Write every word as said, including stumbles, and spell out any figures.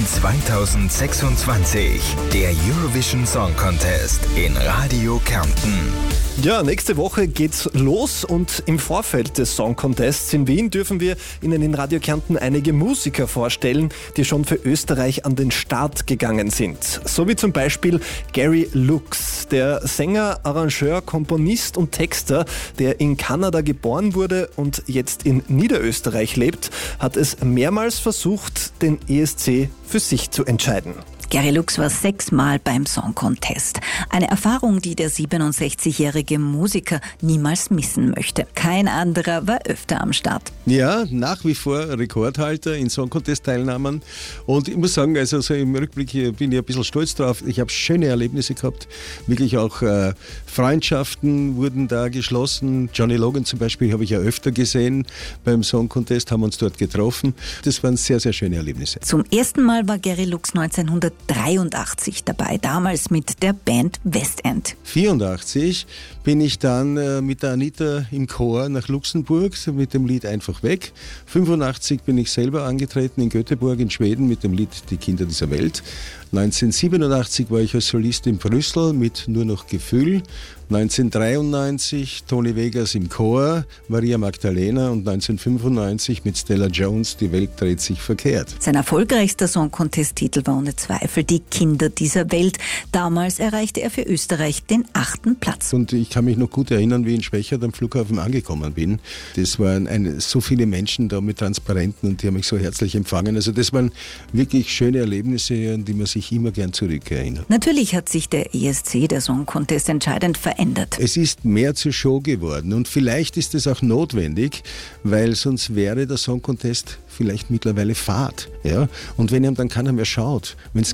zweitausendsechsundzwanzig, der Eurovision Song Contest in Radio Kärnten. Ja, nächste Woche geht's los und im Vorfeld des Song Contests in Wien dürfen wir Ihnen in Radio Kärnten einige Musiker vorstellen, die schon für Österreich an den Start gegangen sind. So wie zum Beispiel Gary Lux, der Sänger, Arrangeur, Komponist und Texter, der in Kanada geboren wurde und jetzt in Niederösterreich lebt, hat es mehrmals versucht, den E S C für sich zu entscheiden. Gary Lux war sechsmal beim Song Contest. Eine Erfahrung, die der siebenundsechzigjährige Musiker niemals missen möchte. Kein anderer war öfter am Start. Ja, nach wie vor Rekordhalter in Song Contest Teilnahmen. Und ich muss sagen, also so im Rückblick bin ich ein bisschen stolz drauf. Ich habe schöne Erlebnisse gehabt. Wirklich auch äh, Freundschaften wurden da geschlossen. Johnny Logan zum Beispiel habe ich ja öfter gesehen beim Song Contest, haben uns dort getroffen. Das waren sehr, sehr schöne Erlebnisse. Zum ersten Mal war Gary Lux neunzehnhundertdreiundachtzig dabei, damals mit der Band Westend. vierundachtzig bin ich dann äh, mit der Anita im Chor nach Luxemburg mit dem Lied Einfach weg. fünfundachtzig bin ich selber angetreten in Göteborg in Schweden mit dem Lied Die Kinder dieser Welt. neunzehnhundertsiebenundachtzig war ich als Solist in Brüssel mit Nur noch Gefühl. neunzehnhundertdreiundneunzig Tony Vegas im Chor, Maria Magdalena und neunzehnhundertfünfundneunzig mit Stella Jones Die Welt dreht sich verkehrt. Sein erfolgreichster Song-Contest-Titel war ohne Zweifel Die Kinder dieser Welt. Damals erreichte er für Österreich den achten Platz. Und ich kann mich noch gut erinnern, wie ich in Schwächert am Flughafen angekommen bin. Das waren eine, so viele Menschen da mit Transparenten und die haben mich so herzlich empfangen. Also das waren wirklich schöne Erlebnisse, an die man sich immer gern zurückerinnert. Natürlich hat sich der E S C, der Song Contest, entscheidend verändert. Es ist mehr zur Show geworden und vielleicht ist es auch notwendig, weil sonst wäre der Song Contest vielleicht mittlerweile fad. Ja? Und wenn er dann keiner mehr schaut, wenn es